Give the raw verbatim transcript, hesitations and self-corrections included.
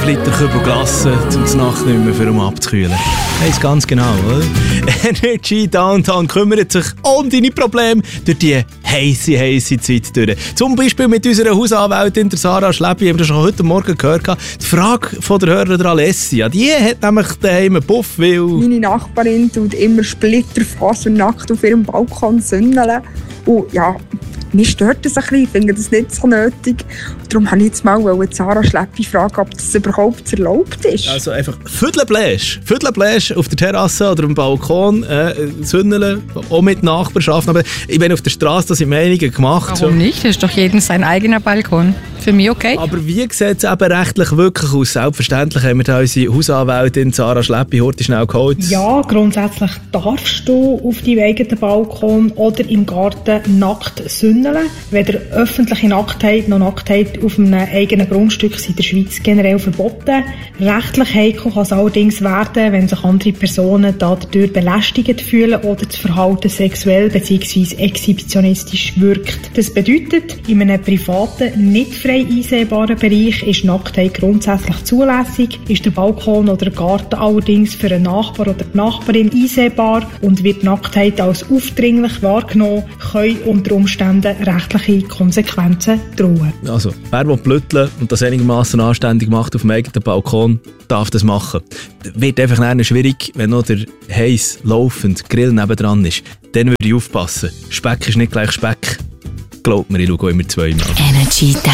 fünf Liter Kübel Glasse zum Nacht nicht mehr, um abzukühlen. Weiss ganz genau, oder? Energy Downtown kümmert sich um deine Probleme durch die heisse, heisse Zeit durch. Zum Beispiel mit unserer Hausanwältin, der Sarah Schleppi, haben wir schon heute Morgen gehört. Die Frage von der Hörerin Alessia, die hat nämlich daheim einen Puff, weil... Meine Nachbarin tut immer splitterfasernackt auf ihrem Balkon sündeln. Und ja, mich stört das ein bisschen, ich finde das nicht so nötig. Darum wollte ich jetzt mal Sarah Schleppi fragen, ob das überhaupt erlaubt ist. Also einfach Viertelbläsch, Viertelbläsch auf der Terrasse oder am Balkon, äh, sündeln, auch mit Nachbarschaft. Aber ich bin auf der Straße, das sind Meinungen gemacht. Warum nicht? Das ist doch jedem sein eigener Balkon. Für mich okay. Aber wie sieht es eben rechtlich wirklich aus? Selbstverständlich haben wir da unsere Hausanwältin Sarah Schleppi heute schnell geholt. Ja, grundsätzlich darfst du auf deinem eigenen Balkon oder im Garten nackt sündeln. Weder öffentliche Nacktheit noch Nacktheit auf einem eigenen Grundstück sind in der Schweiz generell verboten. Rechtlich heikel kann es allerdings werden, wenn sich andere Personen dadurch belästigt fühlen oder das Verhalten sexuell bzw. exhibitionistisch wirkt. Das bedeutet, in einem privaten, nicht frei einsehbaren Bereich ist Nacktheit grundsätzlich zulässig, ist der Balkon oder der Garten allerdings für einen Nachbar oder die Nachbarin einsehbar und wird Nacktheit als aufdringlich wahrgenommen, können unter Umständen rechtliche Konsequenzen drohen. Also, wer will blütteln und das einigermaßen anständig macht auf dem eigenen Balkon, darf das machen. Wird einfach nachher schwierig, wenn noch der heiß laufend Grill nebendran ist. Dann würde ich aufpassen. Speck ist nicht gleich Speck. Glaubt mir, ich schaue immer zweimal. Energy